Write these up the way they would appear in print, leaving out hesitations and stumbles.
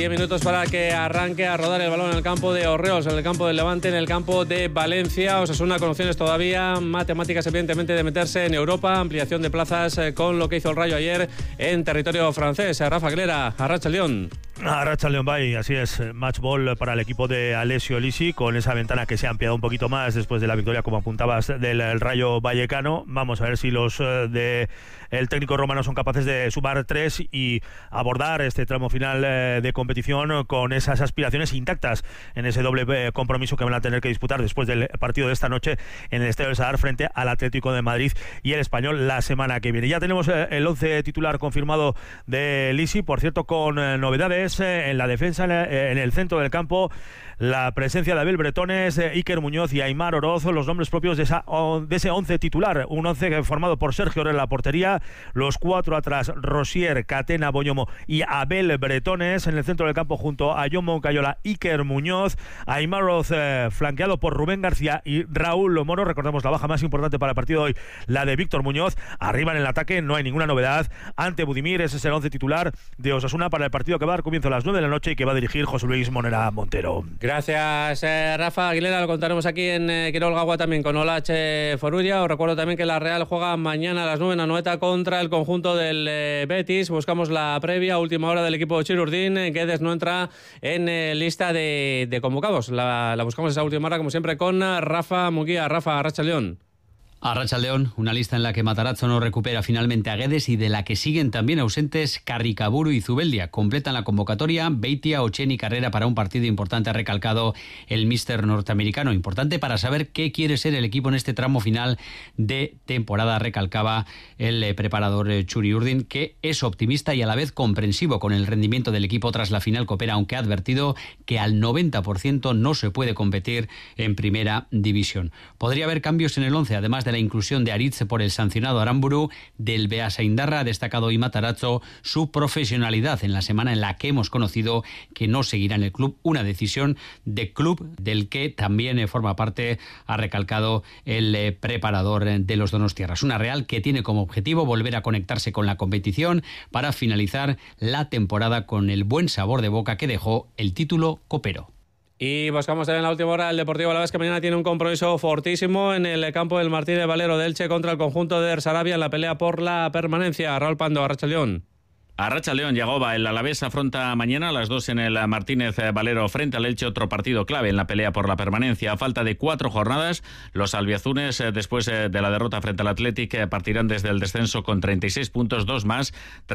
10 minutos para que arranque a rodar el balón en el campo de Orriols, en el campo del Levante, en el campo de Valencia. Osasuna con opciones todavía matemáticas, evidentemente, de meterse en Europa. Ampliación de plazas con lo que hizo el Rayo ayer en territorio francés. Rafa Aguilera, Arratsaldeon. Arratsaldeon Bay, así es, match ball para el equipo de Alessio Lisi, con esa ventana que se ha ampliado un poquito más después de la victoria, como apuntabas, del Rayo Vallecano. Vamos a ver si los de el técnico romano son capaces de sumar 3 y abordar este tramo final de competición con esas aspiraciones intactas en ese doble compromiso que van a tener que disputar después del partido de esta noche en el Estadio del Sadar frente al Atlético de Madrid y el Español la semana que viene. Ya tenemos el 11 titular confirmado de Lisi, por cierto, con novedades en la defensa, en el centro del campo. La presencia de Abel Bretones, Iker Muñoz y Aimar Oroz, los nombres propios de ese 11 titular. Un 11 formado por Sergio en la portería, los 4 atrás, Rosier, Catena, Boñomo y Abel Bretones. En el centro del campo, junto a John Moncayola, Iker Muñoz, Aimar Oroz flanqueado por Rubén García y Raúl Moro. Recordemos la baja más importante para el partido de hoy, la de Víctor Muñoz. Arriba en el ataque no hay ninguna novedad. Ante Budimir, ese es el 11 titular de Osasuna para el partido que va a dar comienzo a las 9 de la noche y que va a dirigir José Luis Monera Montero. Gracias, Rafa Aguilera. Lo contaremos aquí en Quirol Gagua también con Olache Forulla. Os recuerdo también que la Real juega mañana a las 9 en Anoeta contra el conjunto del Betis. Buscamos la previa, última hora del equipo de Chirurdín. Guedes no entra en lista de convocados. La buscamos esa última hora, como siempre, con Rafa Muguía. Rafa, Arratsaldeon. Arratsaldeon, una lista en la que Matarazzo no recupera finalmente a Guedes y de la que siguen también ausentes Carricaburu y Zubeldia. Completan la convocatoria Beitia, Ocheni, Carrera para un partido importante, ha recalcado el míster norteamericano. Importante para saber qué quiere ser el equipo en este tramo final de temporada, recalcaba el preparador Txuri Urdin, que es optimista y a la vez comprensivo con el rendimiento del equipo tras la final copera, aunque ha advertido que al 90% no se puede competir en primera división. Podría haber cambios en el 11, además de la inclusión de Aritz por el sancionado Aramburu. Del Beasa Indarra ha destacado hoy Matarazzo su profesionalidad en la semana en la que hemos conocido que no seguirá en el club, una decisión de club del que también forma parte, ha recalcado el preparador de los donostiarras. Una Real que tiene como objetivo volver a conectarse con la competición para finalizar la temporada con el buen sabor de boca que dejó el título copero. Y buscamos también en la última hora el Deportivo Alavés, que mañana tiene un compromiso fortísimo en el campo del Martínez Valero de Elche contra el conjunto de Ersarabia en la pelea por la permanencia. Raúl Pando, Arratsaldeon. Arratsaldeon, Yagoba. El Alavés afronta mañana a las 2 en el Martínez Valero frente al Elche, otro partido clave en la pelea por la permanencia. A falta de 4 jornadas, los albiazunes, después de la derrota frente al Athletic, partirán desde el descenso con 36 puntos, 2 más,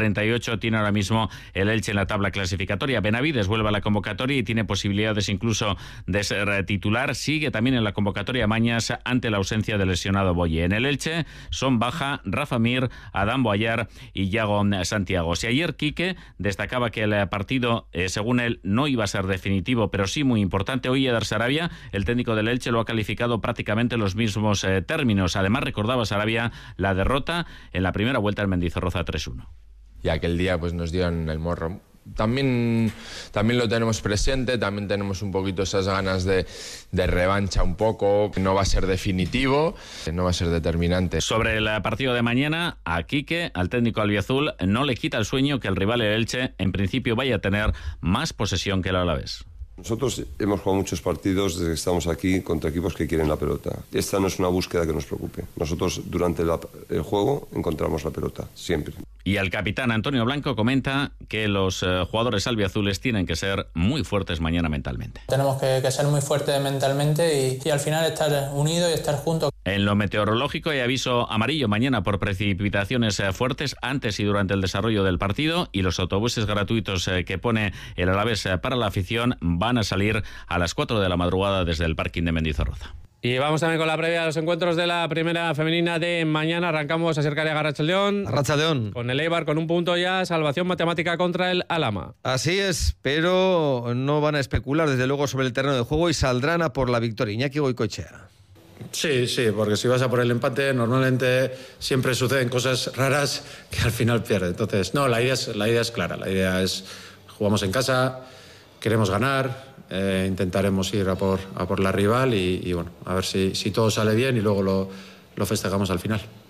38 tiene ahora mismo el Elche en la tabla clasificatoria. Benavides vuelve a la convocatoria y tiene posibilidades incluso de ser titular. Sigue también en la convocatoria Mañas ante la ausencia del lesionado Boye. En el Elche son baja Rafa Mir, Adán Boyar y Yago Santiago. Si ayer Quique destacaba que el partido, según él, no iba a ser definitivo, pero sí muy importante. Hoy Eder Sarabia, el técnico del Elche, lo ha calificado prácticamente los mismos términos. Además, recordaba Sarabia la derrota en la primera vuelta en Mendizorroza 3-1. Y aquel día pues nos dieron el morro. También lo tenemos presente, también tenemos un poquito esas ganas de revancha un poco. No va a ser definitivo, no va a ser determinante. Sobre el partido de mañana, a Quique, al técnico albiazul, no le quita el sueño que el rival, el Elche, en principio vaya a tener más posesión que el Alavés. Nosotros hemos jugado muchos partidos desde que estamos aquí contra equipos que quieren la pelota. Esta no es una búsqueda que nos preocupe. Nosotros durante el juego encontramos la pelota, siempre. Y el capitán Antonio Blanco comenta que los jugadores albiazules tienen que ser muy fuertes mañana mentalmente. Tenemos que ser muy fuertes mentalmente y al final estar unidos y estar juntos. En lo meteorológico hay aviso amarillo mañana por precipitaciones fuertes antes y durante el desarrollo del partido, y los autobuses gratuitos que pone el Alavés para la afición van a salir a las 4 de la madrugada desde el parking de Mendizorroza. Y vamos también con la previa de los encuentros de la primera femenina de mañana. Arrancamos a Sercaria Arratsaldeon. Arratsaldeon. Con el Eibar con un punto ya, salvación matemática contra el Alhama. Así es, pero no van a especular desde luego sobre el terreno de juego y saldrán a por la victoria. Iñaki Goicoechea. Sí, porque si vas a por el empate, normalmente siempre suceden cosas raras que al final pierdes. Entonces, no, la idea es clara. La idea es, jugamos en casa, queremos ganar, intentaremos ir a por la rival y bueno, a ver si todo sale bien y luego lo festejamos al final.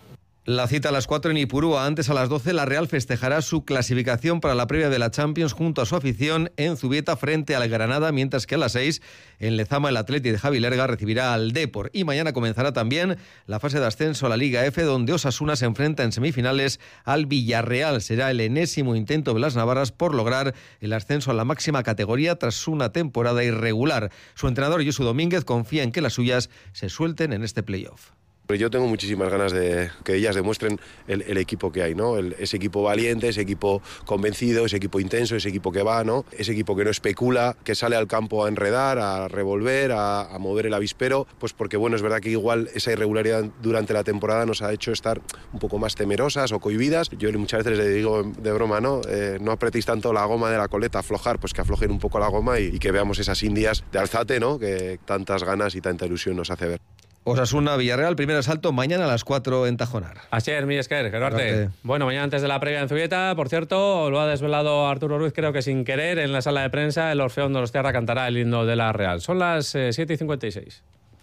La cita a las 4 en Ipurúa. Antes, a las 12, la Real festejará su clasificación para la previa de la Champions junto a su afición en Zubieta frente al Granada, mientras que a las 6 en Lezama el Atleti de Javi Lerga recibirá al Depor. Y mañana comenzará también la fase de ascenso a la Liga F, donde Osasuna se enfrenta en semifinales al Villarreal. Será el enésimo intento de las navarras por lograr el ascenso a la máxima categoría tras una temporada irregular. Su entrenador, Josu Domínguez, confía en que las suyas se suelten en este playoff. Yo tengo muchísimas ganas de que ellas demuestren el equipo que hay, ¿no? Ese equipo valiente, ese equipo convencido, ese equipo intenso, ese equipo que va, ¿no? Ese equipo que no especula, que sale al campo a enredar, a revolver, a mover el avispero, pues porque bueno, es verdad que igual esa irregularidad durante la temporada nos ha hecho estar un poco más temerosas o cohibidas. Yo muchas veces les digo de broma, ¿no? No apretéis tanto la goma de la coleta, aflojar, pues que aflojen un poco la goma y que veamos esas indias de Alzate, ¿no? Que tantas ganas y tanta ilusión nos hace ver. Osasuna Villarreal, primer asalto mañana a las 4 en Tajonar. Así es, mi Esker, Gerarte. Bueno, mañana antes de la previa en Zubieta, por cierto, lo ha desvelado Arturo Ruiz, creo que sin querer, en la sala de prensa, el Orfeón Donostiarra cantará el himno de la Real. Son las 7:56.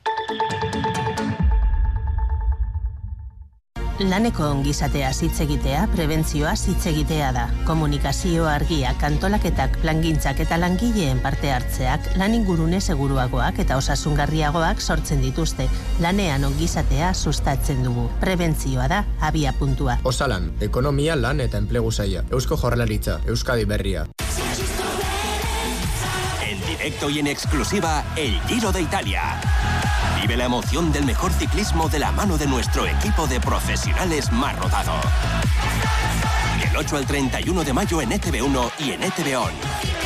Laneko ongizateaz hitz egitea, prebentzioaz hitz egitea da. Komunikazio argiak, antolaketak, plangintzak eta langileen parte hartzeak lan ingurune seguruagoak eta osasungarriagoak sortzen dituzte. Lanean ongizatea sustatzen dugu. Prebentzioa da abiapuntua. Osalan, ekonomia, lan eta enplegu saila. Eusko Jaurlaritza, Euskadi Berria. En directo y en exclusiva, el Giro de Italia. Vive la emoción del mejor ciclismo de la mano de nuestro equipo de profesionales más rodado. Del 8 al 31 de mayo en ETV1 y en ETV On.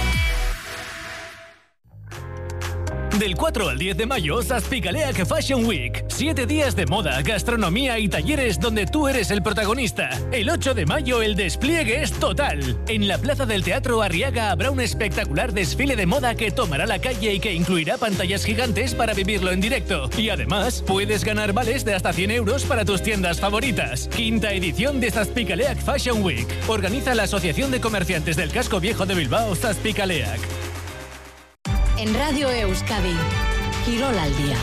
Del 4 al 10 de mayo, Zazpicaleac Fashion Week. 7 días de moda, gastronomía y talleres donde tú eres el protagonista. El 8 de mayo el despliegue es total. En la Plaza del Teatro Arriaga habrá un espectacular desfile de moda que tomará la calle y que incluirá pantallas gigantes para vivirlo en directo. Y además, puedes ganar vales de hasta 100 euros para tus tiendas favoritas. Quinta edición de Zazpicaleac Fashion Week. Organiza la Asociación de Comerciantes del Casco Viejo de Bilbao, Zazpicaleac. En Radio Euskadi, Kirol al día.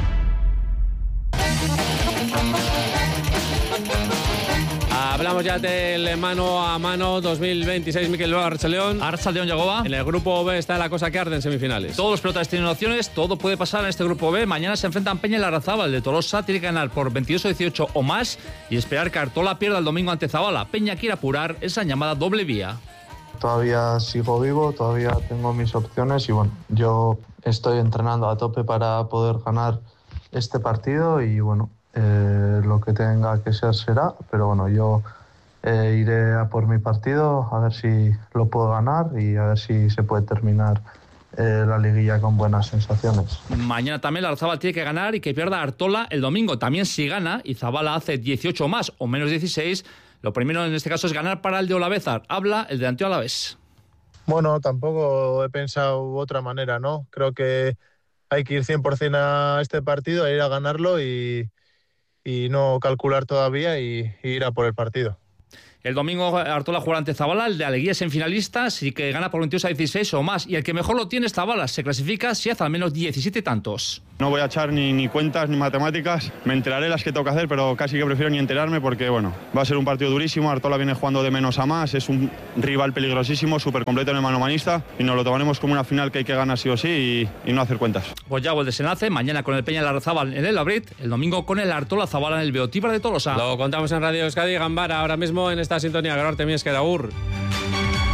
Hablamos ya del mano a mano 2026, Mikel Arrachaldeón. Arrachaldeón, Yagoba. En el grupo B está la cosa que arde en semifinales. Todos los pelotas tienen opciones, todo puede pasar en este grupo B. Mañana se enfrentan Peña y Larrazábal. El de Tolosa tiene que ganar por 28-18 o más y esperar que Artola pierda el domingo ante Zabala. Peña quiere apurar esa llamada doble vía. Todavía sigo vivo, todavía tengo mis opciones y bueno, yo estoy entrenando a tope para poder ganar este partido y bueno, lo que tenga que ser será, pero bueno, yo iré a por mi partido a ver si lo puedo ganar y a ver si se puede terminar la liguilla con buenas sensaciones. Mañana también la Larrazábal tiene que ganar y que pierda Artola el domingo. También si gana y Zabala hace 18 más o menos 16, lo primero en este caso es ganar para el de Olavézar. Habla el delantero alavés. Bueno, tampoco he pensado otra manera, ¿no? Creo que hay que ir 100% a este partido, a ir a ganarlo y no calcular todavía y ir a por el partido. El domingo Artola jugará ante Zabala, el de Aleguía es semifinalista, si que gana por 22-16 o más. Y el que mejor lo tiene es Zabala, se clasifica si hace al menos 17 tantos. No voy a echar ni cuentas ni matemáticas, me enteraré las que tengo que hacer, pero casi que prefiero ni enterarme porque bueno, va a ser un partido durísimo. Artola viene jugando de menos a más, es un rival peligrosísimo, súper completo en el manomanista y nos lo tomaremos como una final que hay que ganar sí o sí y no hacer cuentas. Pues ya el desenlace, mañana con el Peña Larrazábal en el Labrit, el domingo con el Artola Zabala en el Beotíbar de Tolosa. Lo contamos en Radio Euskadi, Gambara, ahora mismo en esta sintonía. Gerarte Mies, que Agur.